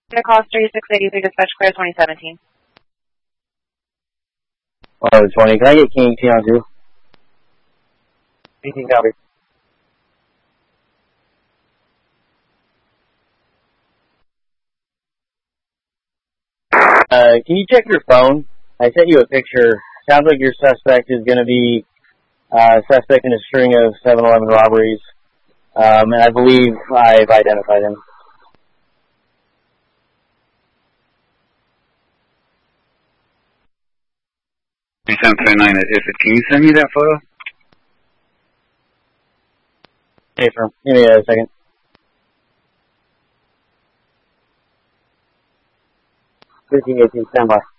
The call 3683 dispatch clear 2017. Oh, 20. Can I get King 18 on 2? 18 copy. Can you check your phone? I sent you a picture. Sounds like your suspect is going to be suspect in a string of 7-Eleven robberies. And I believe I've identified him. 3739, can you send me that photo? Hey, firm. Give me a second. 1518, stand by.